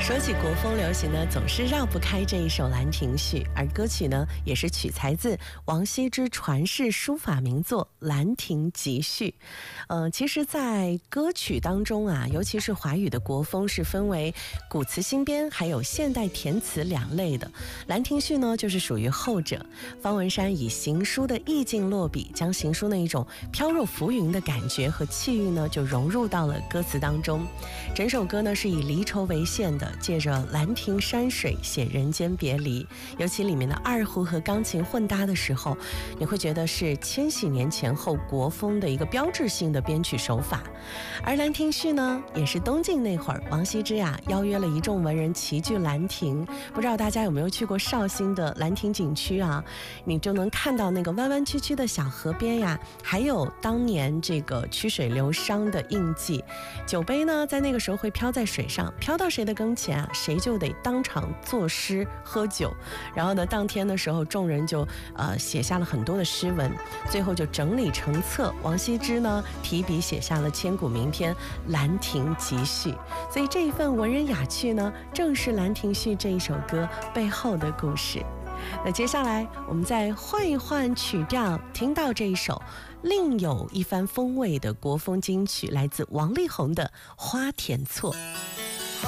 说起国风流行呢，总是绕不开这一首《兰亭序》，而歌曲呢也是取材自王羲之传世书法名作《兰亭集序》。其实在歌曲当中啊，尤其是华语的国风是分为古词新编还有现代填词两类的。《兰亭序》呢就是属于后者。方文山以行书的意境落笔，将行书那一种飘若浮云的感觉和气韵呢就融入到了歌词当中。整首歌呢是以离愁为线的，借着兰亭山水写人间别离，尤其里面的二胡和钢琴混搭的时候，你会觉得是千禧年前后国风的一个标志性的编曲手法。而《兰亭序》呢，也是东晋那会儿王羲之呀邀约了一众文人齐聚兰亭。不知道大家有没有去过绍兴的兰亭景区啊？你就能看到那个弯弯曲曲的小河边呀，还有当年这个曲水流觞的印记。酒杯呢，在那个时候会飘在水上，飘到谁的跟前啊，谁就得当场作诗喝酒。然后呢，当天的时候，众人就写下了很多的诗文，最后就整理成册。王羲之呢，提笔写下了千古名篇《兰亭集序》。所以这一份文人雅趣呢，正是《兰亭序》这一首歌背后的故事。那接下来我们再换一换曲调，听到这一首另有一番风味的国风金曲，来自王力宏的《花田错》。